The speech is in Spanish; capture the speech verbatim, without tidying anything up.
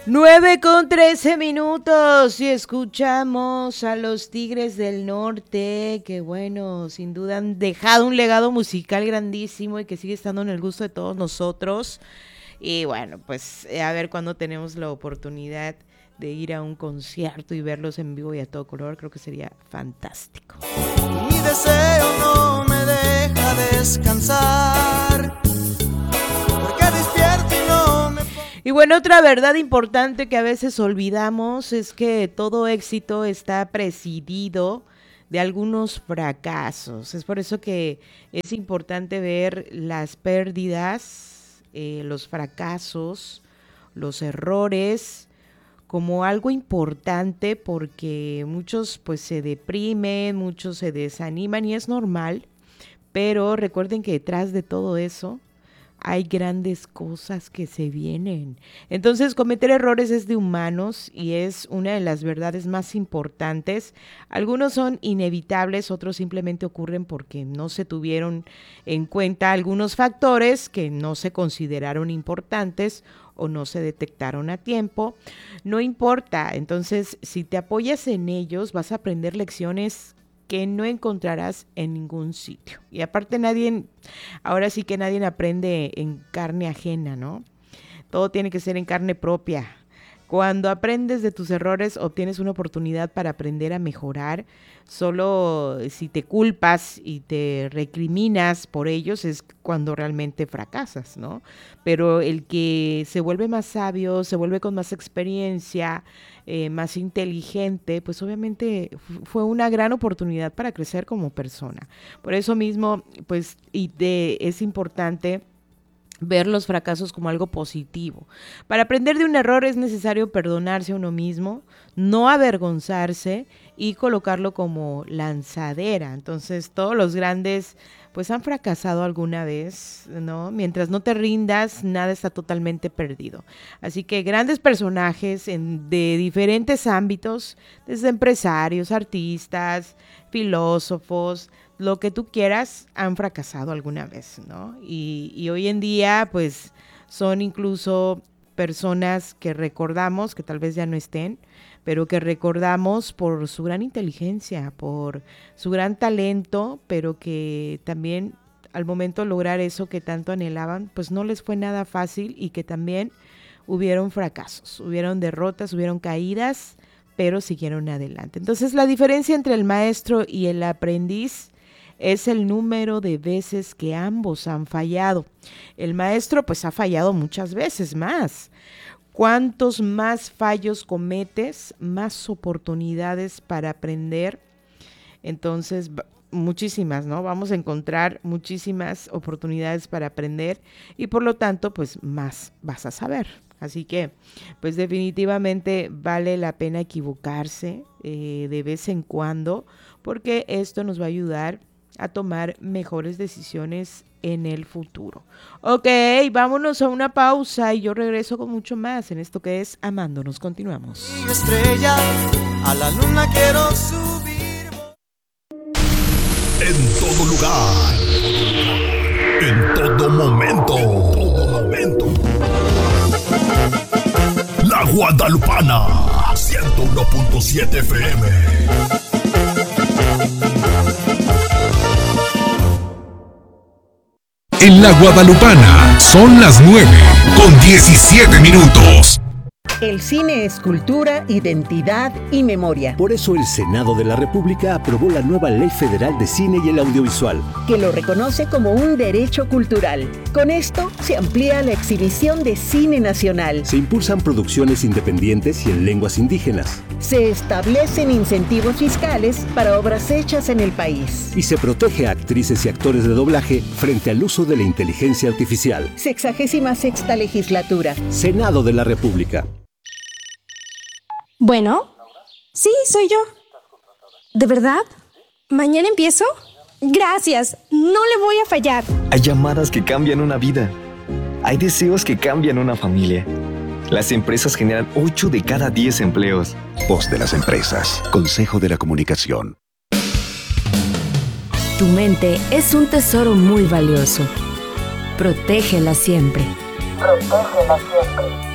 nueve con trece minutos y escuchamos a los Tigres del Norte, que bueno, sin duda han dejado un legado musical grandísimo y que sigue estando en el gusto de todos nosotros. Y bueno, pues a ver cuándo tenemos la oportunidad de ir a un concierto y verlos en vivo y a todo color, creo que sería fantástico. Mi deseo no me deja descansar, porque despierto y no me... Y bueno, otra verdad importante que a veces olvidamos es que todo éxito está presidido de algunos fracasos. Es por eso que es importante ver las pérdidas, eh, los fracasos, los errores como algo importante, porque muchos pues se deprimen, muchos se desaniman y es normal, pero recuerden que detrás de todo eso hay grandes cosas que se vienen. Entonces, cometer errores es de humanos y es una de las verdades más importantes. Algunos son inevitables, otros simplemente ocurren porque no se tuvieron en cuenta algunos factores que no se consideraron importantes o no se detectaron a tiempo. No importa, entonces, si te apoyas en ellos, vas a aprender lecciones que no encontrarás en ningún sitio. Y aparte nadie, ahora sí que nadie aprende en carne ajena, ¿no? Todo tiene que ser en carne propia. Cuando aprendes de tus errores, obtienes una oportunidad para aprender a mejorar. Solo si te culpas y te recriminas por ellos es cuando realmente fracasas, ¿no? Pero el que se vuelve más sabio, se vuelve con más experiencia, eh, más inteligente, pues obviamente fue una gran oportunidad para crecer como persona. Por eso mismo, pues, y de, es importante ver los fracasos como algo positivo. Para aprender de un error es necesario perdonarse a uno mismo, no avergonzarse y colocarlo como lanzadera. Entonces, todos los grandes pues han fracasado alguna vez, ¿no? Mientras no te rindas, nada está totalmente perdido. Así que grandes personajes en, de diferentes ámbitos, desde empresarios, artistas, filósofos, lo que tú quieras, han fracasado alguna vez, ¿no? Y, y hoy en día, pues, son incluso personas que recordamos, que tal vez ya no estén, pero que recordamos por su gran inteligencia, por su gran talento, pero que también al momento de lograr eso que tanto anhelaban, pues no les fue nada fácil y que también hubieron fracasos, hubieron derrotas, hubieron caídas, pero siguieron adelante. Entonces, la diferencia entre el maestro y el aprendiz es el número de veces que ambos han fallado. El maestro pues ha fallado muchas veces más. Cuantos más fallos cometes, más oportunidades para aprender. Entonces, muchísimas, ¿no? Vamos a encontrar muchísimas oportunidades para aprender y por lo tanto, pues más vas a saber. Así que, pues definitivamente vale la pena equivocarse eh, de vez en cuando, porque esto nos va a ayudar a tomar mejores decisiones en el futuro. Ok, vámonos a una pausa y yo regreso con mucho más en esto que es Amándonos. Continuamos. Estrella, a la luna quiero subir. En todo lugar, en todo momento, en todo momento. La Guadalupana, ciento uno punto siete F M. En la Guadalupana son las nueve con diecisiete minutos. El cine es cultura, identidad y memoria. Por eso el Senado de la República aprobó la nueva Ley Federal de Cine y el Audiovisual, que lo reconoce como un derecho cultural. Con esto se amplía la exhibición de cine nacional. Se impulsan producciones independientes y en lenguas indígenas. Se establecen incentivos fiscales para obras hechas en el país. Y se protege a actrices y actores de doblaje frente al uso de la inteligencia artificial. Sexagésima sexta legislatura. Senado de la República. Bueno, sí, soy yo. ¿De verdad? ¿Mañana empiezo? Gracias, no le voy a fallar. Hay llamadas que cambian una vida. Hay deseos que cambian una familia. Las empresas generan ocho de cada diez empleos. Voz de las empresas. Consejo de la Comunicación. Tu mente es un tesoro muy valioso. Protégela siempre. Protégela siempre.